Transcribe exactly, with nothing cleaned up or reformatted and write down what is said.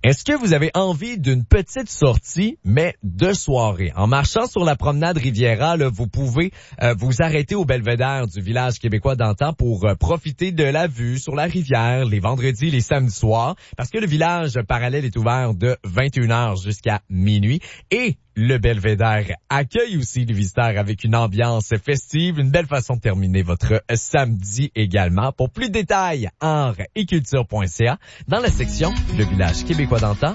Est-ce que vous avez envie d'une petite sortie, mais de soirée? En marchant sur la promenade Riviera, là, vous pouvez euh, vous arrêter au belvédère du village québécois d'antan pour euh, profiter de la vue sur la rivière les vendredis, les samedis soirs, parce que le village parallèle est ouvert de vingt et une heures jusqu'à minuit. Et le belvédère accueille aussi les visiteurs avec une ambiance festive, une belle façon de terminer votre samedi également. Pour plus de détails, art et culture point c a dans la section Le village québécois d'antan